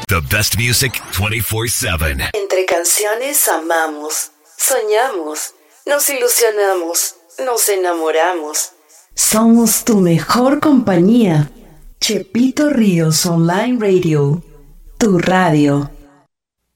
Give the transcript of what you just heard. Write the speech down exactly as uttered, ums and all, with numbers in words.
The best music twenty-four seven. Entre canciones amamos, soñamos, nos ilusionamos, nos enamoramos. Somos tu mejor compañía. Chepito Ríos Online Radio, tu radio.